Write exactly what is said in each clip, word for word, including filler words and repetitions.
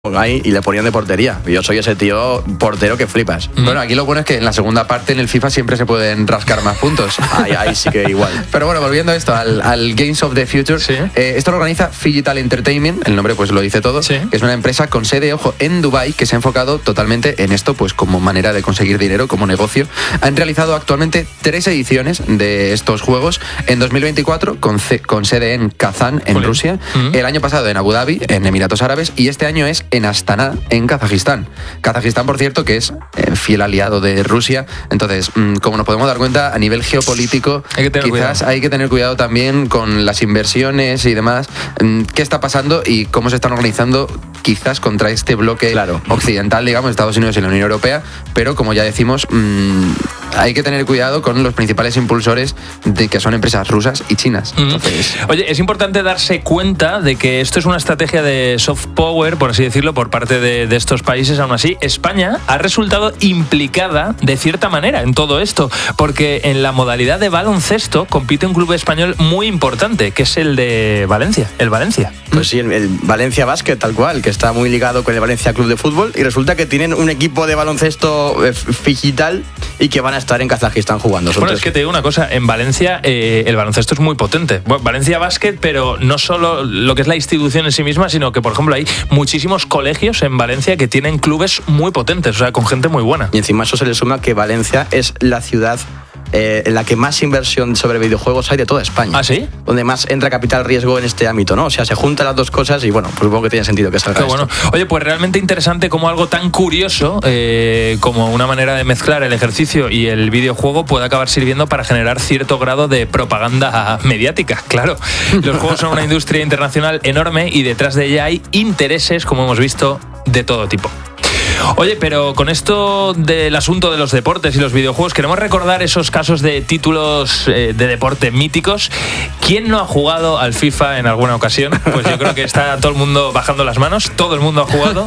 ahí y le ponían de portería. Yo soy ese tío portero que flipas. Mm. Bueno, aquí lo bueno es que en la segunda parte en el FIFA siempre se pueden rascar más puntos. Ahí, ahí sí que igual. Pero bueno, volviendo a esto, al, al Games of the Future, Sí. eh, esto lo organiza Phygital Entertainment, el nombre pues lo dice todo, Sí. que es una empresa con sede, ojo, en Dubái, que se ha enfocado totalmente en esto, pues como manera de conseguir dinero, como negocio. Han realizado actualmente tres ediciones de estos juegos, en dos mil veinticuatro con, ce- con sede en Kazán, en Jolín. Rusia, Mm. el año pasado en Abu Dhabi, en Emiratos Árabes, y este año es en Astana, en Kazajistán. Kazajistán, por cierto, que es eh, fiel aliado de Rusia. Entonces, mmm, como nos podemos dar cuenta, a nivel geopolítico, Hay que tener quizás cuidado. hay que tener cuidado también con las inversiones y demás. Mm, ¿Qué está pasando y cómo se están organizando quizás contra este bloque Claro. occidental, digamos, Estados Unidos y la Unión Europea? Pero, como ya decimos, mmm, hay que tener cuidado con los principales impulsores de que son empresas rusas y chinas. Mm. Entonces, Oye, es importante darse cuenta de que esto es una estrategia de soft power, por así decirlo, por parte de, de estos países. Aún así, España ha resultado implicada de cierta manera en todo esto, porque en la modalidad de baloncesto compite un club español muy importante, que es el de Valencia, el Valencia. Pues sí, el, el Valencia Basket, tal cual, que está muy ligado con el Valencia Club de Fútbol, y resulta que tienen un equipo de baloncesto eh, digital y que van a estar en Kazajistán jugando. Son Bueno, tres- es que te digo una cosa, en Valencia eh, el baloncesto es muy potente. Bueno, Valencia Basket, pero no solo lo que es la institución en sí misma, sino que, por ejemplo, hay muchísimos colegios en Valencia que tienen clubes muy potentes, o sea, con gente muy buena. Y encima eso se le suma que Valencia es la ciudad eh, en la que más inversión sobre videojuegos hay de toda España. ¿Ah, sí? Donde más entra capital riesgo en este ámbito, ¿no? O sea, se juntan las dos cosas y bueno, pues supongo que tiene sentido que salga Qué esto. bueno. Oye, pues realmente interesante como algo tan curioso eh, como una manera de mezclar el ejercicio y el videojuego puede acabar sirviendo para generar cierto grado de propaganda mediática. Claro, los juegos son una industria internacional enorme y detrás de ella hay intereses, como hemos visto, de todo tipo. Oye, pero con esto del asunto de los deportes y los videojuegos, queremos recordar esos casos de títulos eh, de deporte míticos. ¿Quién no ha jugado al FIFA en alguna ocasión? Pues yo creo que está todo el mundo bajando las manos, todo el mundo ha jugado.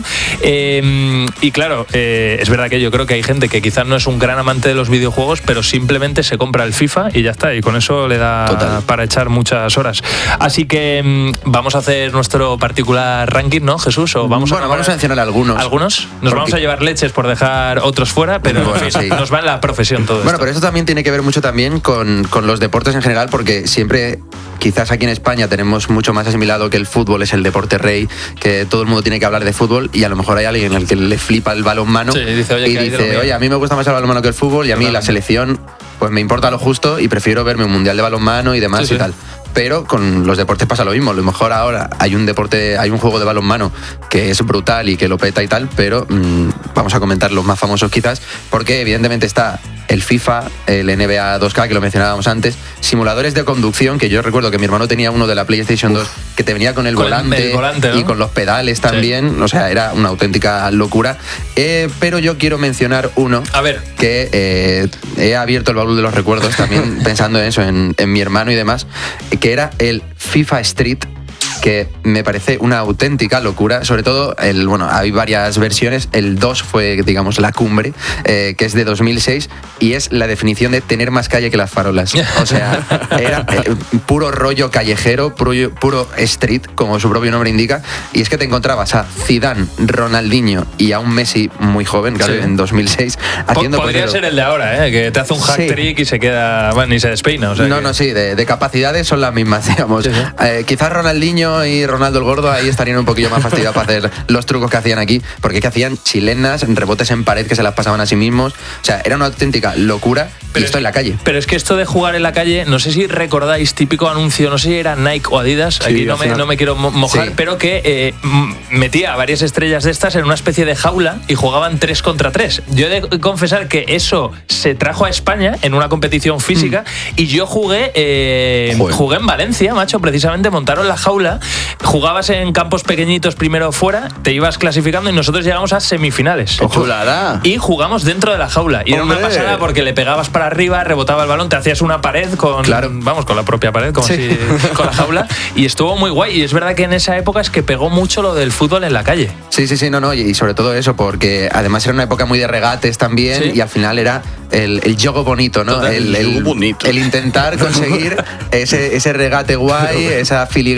Eh, y claro, eh, es verdad que yo creo que hay gente que quizás no es un gran amante de los videojuegos, pero simplemente se compra el FIFA y ya está, y con eso le da Total. para echar muchas horas. Así que mm, vamos a hacer nuestro particular ranking, ¿no, Jesús? ¿O vamos bueno, a vamos a mencionar algunos. ¿Algunos? Nos Porque- vamos a llevar leches por dejar otros fuera, pero en Bueno, fin, sí. nos va en la profesión todo Bueno, esto. pero eso también tiene que ver mucho también con, con los deportes en general, porque siempre, quizás aquí en España tenemos mucho más asimilado que el fútbol es el deporte rey, que todo el mundo tiene que hablar de fútbol, y a lo mejor hay alguien al que le flipa el balonmano Sí, dice, oye, y ¿qué hay de lo dice, mío? oye, a mí me gusta más el balonmano que el fútbol, y a mí la Totalmente. selección pues me importa lo justo y prefiero verme un mundial de balonmano y demás Sí, sí. y tal. Pero con los deportes pasa lo mismo. A lo mejor ahora hay un deporte, hay un juego de balonmano que es brutal y que lo peta y tal, pero mmm, vamos a comentar los más famosos quizás, porque evidentemente está el FIFA, el N B A dos K, que lo mencionábamos antes, simuladores de conducción, que yo recuerdo que mi hermano tenía uno de la PlayStation dos que te venía con el Con el- volante, el volante, ¿no? y con los pedales también, o sea, era una auténtica locura. Eh, pero yo quiero mencionar uno A ver, que eh, he abierto el baúl de los recuerdos también pensando en eso, en, en mi hermano y demás, que era el FIFA Street, que me parece una auténtica locura. Sobre todo, el, bueno, hay varias versiones. El dos fue, digamos, la cumbre, eh, que es de dos mil seis, y es la definición de tener más calle que las farolas. O sea, era eh, puro rollo callejero, puro, puro street, como su propio nombre indica, y es que te encontrabas a Zidane, Ronaldinho y a un Messi muy joven, claro, Sí. en dos mil seis, po- haciendo podría portero. ser el de ahora, ¿eh? Que te hace un hack Sí. trick y se queda, bueno, ni se despeina. O sea No, que- no, sí, de, de capacidades son las mismas, digamos. Sí, sí. Eh, quizás Ronaldinho y Ronaldo el Gordo ahí estarían un poquillo más fastidiados para hacer los trucos que hacían aquí, porque es que hacían chilenas, rebotes en pared que se las pasaban a sí mismos. O sea, era una auténtica locura, Pero y esto es- en la calle. Pero es que esto de jugar en la calle, no sé si recordáis, típico anuncio, no sé si era Nike o Adidas, Sí, aquí no al me, final. no me quiero mo- mojar, Sí. pero que eh, m- metía a varias estrellas de estas en una especie de jaula y jugaban tres contra tres. Yo he de confesar que eso se trajo a España en una competición física y yo jugué, eh, Joder. jugué en Valencia, macho, precisamente montaron la jaula, jugabas en campos pequeñitos primero fuera, te ibas clasificando y nosotros llegamos a semifinales. ¡Qué chulada! Y jugamos dentro de la jaula. Y era una ¡Hombre! pasada porque le pegabas para arriba, rebotaba el balón, te hacías una pared con. Claro. Vamos, con la propia pared, como Sí. si. Con la jaula. Y estuvo muy guay. Y es verdad que en esa época es que pegó mucho lo del fútbol en la calle. Sí, sí, sí, no, no, y sobre todo eso, porque además era una época muy de regates también, Sí. y al final era el, el juego bonito, ¿no? Total, el, el juego bonito. el intentar conseguir ese, ese regate guay, esa filigrana,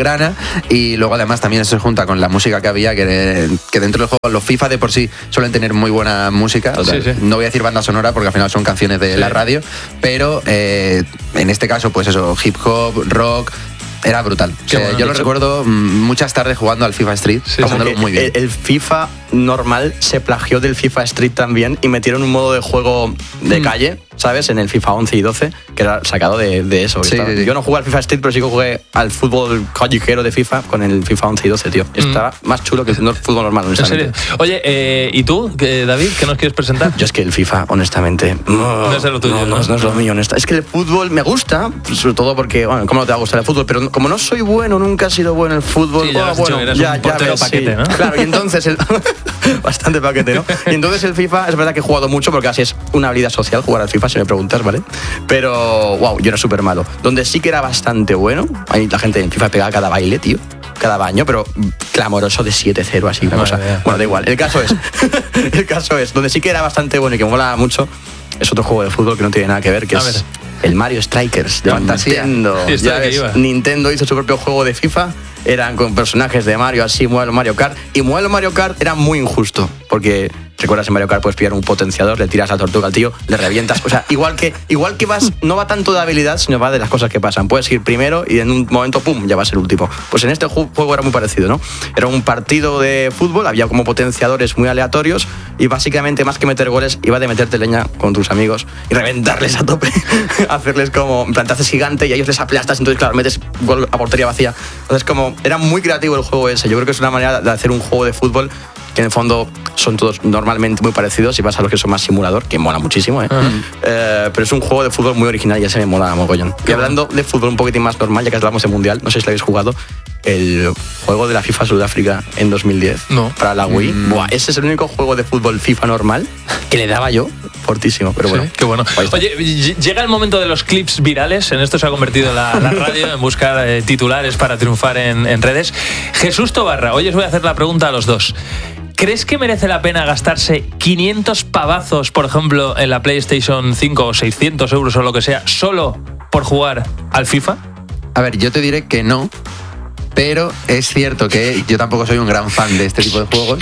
Y luego además también eso se junta con la música que había, que, que dentro del juego los FIFA de por sí suelen tener muy buena música. O sea, sí, sí. no voy a decir banda sonora porque al final son canciones de Sí. la radio, pero eh, en este caso pues eso, hip hop, rock... Era brutal. O sea, bueno, yo lo hecho. recuerdo mm, muchas tardes jugando al FIFA Street, Sí, pasándolo Como que muy bien. El, el FIFA normal se plagió del FIFA Street también y metieron un modo de juego de Mm. calle, ¿sabes? En el FIFA once y doce, que era sacado de, de eso. Sí, Estaba- sí, sí. Yo no jugué al FIFA Street, pero sí que jugué al fútbol callejero de FIFA con el FIFA once y doce, tío. Estaba más chulo que el fútbol normal, ¿En serio? honestamente. Oye, eh, ¿y tú, qué, David, qué nos quieres presentar? Yo es que el FIFA, honestamente, no, No es lo tuyo, no, ¿no? no, no es lo mío, honesta. Es que el fútbol me gusta, sobre todo porque, bueno, ¿cómo no te va a gustar el fútbol? Pero como no soy bueno, nunca he sido bueno en el fútbol. Sí, ya lo has bueno, dicho, eres un portero ves, sí. paquete, ¿no? Claro, y entonces el bastante paquete, ¿no? Y entonces el FIFA, es verdad que he jugado mucho porque así es una habilidad social jugar al FIFA, si me preguntas, ¿vale? Pero, wow, yo era súper malo. Donde sí que era bastante bueno, ahí la gente en FIFA pegaba cada baile, tío. Cada baño, pero clamoroso de siete cero, así una Madre cosa. mía. Bueno, da igual. El caso es, el caso es, donde sí que era bastante bueno y que me mola mucho, es otro juego de fútbol que no tiene nada que ver, que A es ver. el Mario Strikers de Fantasía. Nintendo. Sí, esto Ya de que ves, iba. Nintendo hizo su propio juego de FIFA, eran con personajes de Mario, así, modelo Mario Kart. Y modelo Mario Kart era muy injusto, porque recuerdas en Mario Kart puedes pillar un potenciador, le tiras la tortuga al tío, le revientas. O sea, igual que, igual que vas, no va tanto de habilidad, sino va de las cosas que pasan. Puedes ir primero y en un momento, pum, ya vas el último. Pues en este ju- juego era muy parecido, ¿no? Era un partido de fútbol, había como potenciadores muy aleatorios y básicamente más que meter goles, iba de meterte leña con tus amigos y reventarles a tope, hacerles como, en plan, te haces gigante y a ellos les aplastas, entonces claro, metes gol a portería vacía. Entonces como, era muy creativo el juego ese. Yo creo que es una manera de hacer un juego de fútbol que en el fondo son todos normalmente muy parecidos y vas a los que son más simulador, que mola muchísimo, ¿eh? Eh, pero es un juego de fútbol muy original y ya se me mola mogollón. Y hablando de fútbol un poquitín más normal, ya que hablamos de mundial, no sé si lo habéis jugado, el juego de la FIFA Sudáfrica en dos mil diez No. para la Wii. Buah, ese es el único juego de fútbol FIFA normal que le daba yo fortísimo, pero bueno. Sí, qué bueno. ahí está. Oye, ll- llega el momento de los clips virales. En esto se ha convertido la, la radio, en buscar eh, titulares para triunfar en, en redes. Jesús Tobarra, hoy os voy a hacer la pregunta a los dos. ¿Crees que merece la pena gastarse quinientos pavazos, por ejemplo, en la PlayStation cinco o seiscientos euros o lo que sea, solo por jugar al FIFA? A ver, yo te diré que no, pero es cierto que yo tampoco soy un gran fan de este tipo de juegos.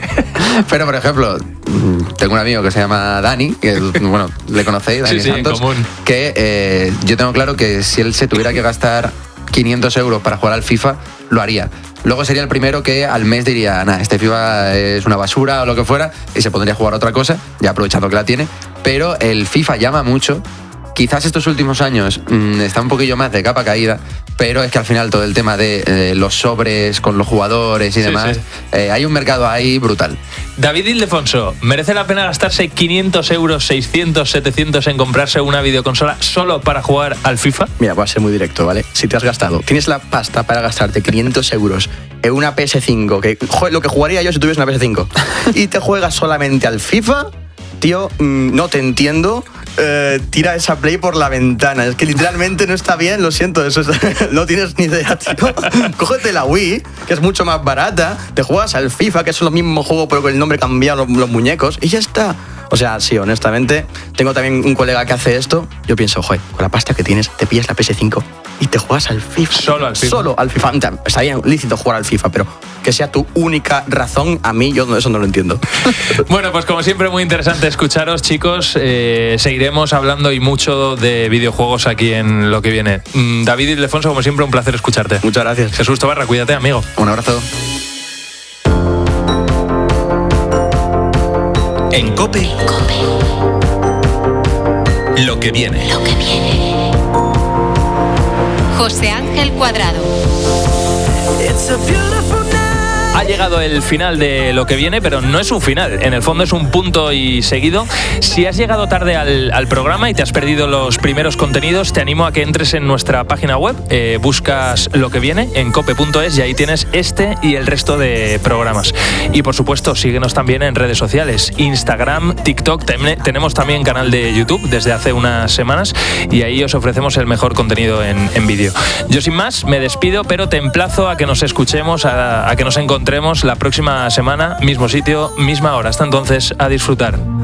Pero, por ejemplo, tengo un amigo que se llama Dani, que, bueno, le conocéis, Dani Sí, sí, en Santos, común. que eh, yo tengo claro que si él se tuviera que gastar quinientos euros para jugar al FIFA, lo haría. Luego sería el primero que al mes diría, nah, este FIFA es una basura o lo que fuera, y se pondría a jugar otra cosa, ya aprovechando que la tiene. Pero el FIFA llama mucho. Quizás estos últimos años mmm, está un poquillo más de capa caída, pero es que al final todo el tema de eh, los sobres con los jugadores y Sí, demás, sí. eh, hay un mercado ahí brutal. David Ildefonso, ¿merece la pena gastarse quinientos euros, seiscientos, setecientos en comprarse una videoconsola solo para jugar al FIFA? Mira, voy a ser muy directo, ¿vale? Si te has gastado, tienes la pasta para gastarte quinientos euros en una P S cinco, que joder, lo que jugaría yo si tuviese una P S cinco, y te juegas solamente al FIFA, tío, mmm, no te entiendo. Eh, tira esa Play por la ventana. Es que literalmente no está bien, lo siento, eso es- no tienes ni idea, tío. Cógete la Wii, que es mucho más barata, te juegas al FIFA, que es lo mismo juego, pero con el nombre cambiado, los, los muñecos, y ya está. O sea, sí, honestamente, tengo también un colega que hace esto. Yo pienso, joder, con la pasta que tienes, te pillas la P S cinco y te juegas al FIFA. Solo al FIFA. Solo al FIFA. Está bien, lícito jugar al FIFA, pero que sea tu única razón, a mí yo no- eso no lo entiendo. Bueno, pues como siempre, muy interesante escucharos, chicos. Eh, seguiremos hablando y mucho de videojuegos aquí en lo que viene. Mm, David Ildefonso, como siempre, un placer escucharte. Muchas gracias. Jesús Tobarra, cuídate, amigo. Un abrazo. En COPE, lo que viene. Lo que viene. José Ángel Cuadrado. Ha llegado el final de lo que viene, pero no es un final. En el fondo es un punto y seguido. Si has llegado tarde al, al programa y te has perdido los primeros contenidos, te animo a que entres en nuestra página web, eh, buscas lo que viene en cope punto es y ahí tienes este y el resto de programas. Y por supuesto, síguenos también en redes sociales, Instagram, TikTok, tem- tenemos también canal de YouTube desde hace unas semanas y ahí os ofrecemos el mejor contenido en, en vídeo. Yo sin más me despido, pero te emplazo a que nos escuchemos, a, a que nos encontremos la próxima semana, mismo sitio, misma hora. Hasta entonces, a disfrutar.